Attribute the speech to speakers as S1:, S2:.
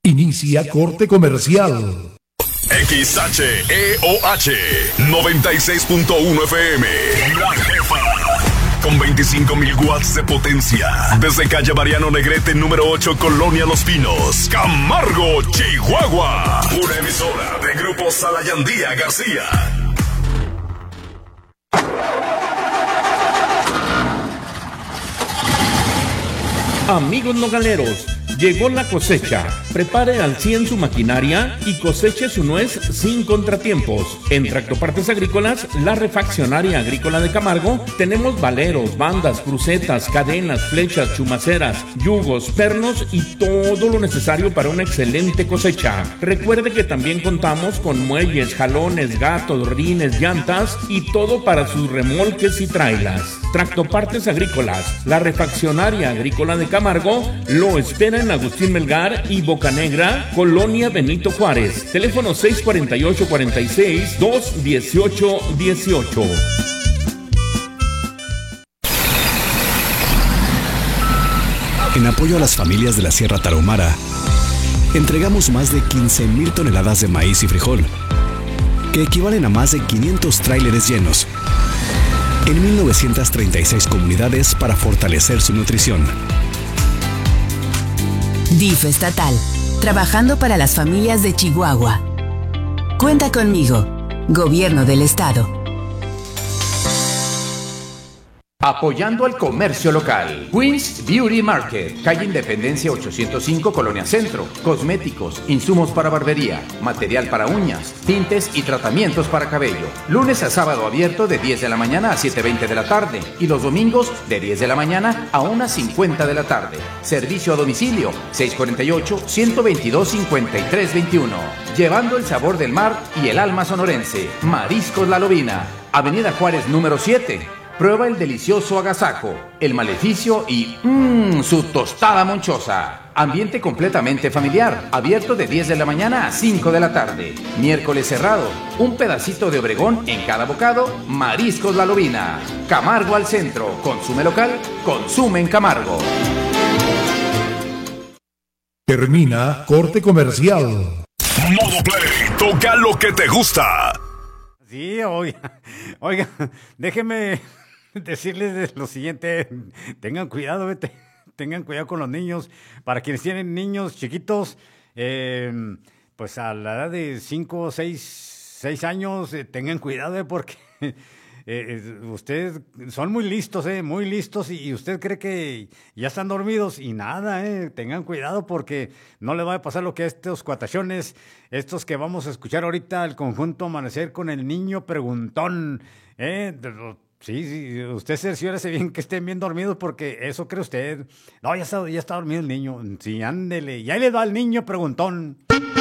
S1: Inicia corte comercial.
S2: XHEOH 96.1 FM. La Jefa. Con 25,000 watts de potencia. Desde calle Mariano Negrete, número 8, Colonia Los Pinos. Camargo, Chihuahua. Una emisora de Grupo Salayandía García.
S3: Amigos nogaleros, llegó la cosecha. Prepare al 100 su maquinaria y coseche su nuez sin contratiempos. En Tractopartes Agrícolas, la refaccionaria agrícola de Camargo, tenemos valeros, bandas, crucetas, cadenas, flechas, chumaceras, yugos, pernos y todo lo necesario para una excelente cosecha. Recuerde que también contamos con muelles, jalones, gatos, rines, llantas y todo para sus remolques y trailas. Tractopartes Agrícolas, la refaccionaria agrícola de Camargo, lo espera en Agustín Melgar y Bocanegra, Colonia Benito Juárez. Teléfono 648-46-218-18.
S4: En apoyo a las familias de la Sierra Tarahumara, entregamos más de 15,000 toneladas de maíz y frijol, que equivalen a más de 500 tráileres llenos, en 1,936 comunidades para fortalecer su nutrición.
S5: DIF estatal, trabajando para las familias de Chihuahua. Cuenta conmigo, Gobierno del Estado.
S6: Apoyando al comercio local. Queens Beauty Market, calle Independencia 805, Colonia Centro. Cosméticos, insumos para barbería, material para uñas, tintes y tratamientos para cabello. Lunes a sábado abierto de 10 de la mañana a 7:20 de la tarde y los domingos de 10 de la mañana a 1:50 de la tarde. Servicio a domicilio 648-122-5321. Llevando el sabor del mar y el alma sonorense. Mariscos La Lobina, Avenida Juárez número 7. Prueba el delicioso agasajo, el maleficio y su tostada monchosa. Ambiente completamente familiar, abierto de 10 de la mañana a 5 de la tarde. Miércoles cerrado, un pedacito de Obregón en cada bocado. Mariscos La Lobina. Camargo al centro, consume local, consume en Camargo.
S1: Termina corte comercial.
S2: Modo Play, toca lo que te gusta.
S7: Sí, oiga, déjeme decirles lo siguiente, tengan cuidado, tengan cuidado con los niños. Para quienes tienen niños chiquitos, pues a la edad de 5 o 6 años, tengan cuidado, porque ustedes son muy listos, y usted cree que ya están dormidos y nada, tengan cuidado, porque no le va a pasar lo que a estos cuatachones, estos que vamos a escuchar ahorita, el conjunto Amanecer con el niño preguntón, Sí, usted cerciórese bien que estén bien dormidos, porque eso cree usted. No, ya está dormido el niño. Sí, ándele. Y ahí le da al niño preguntón.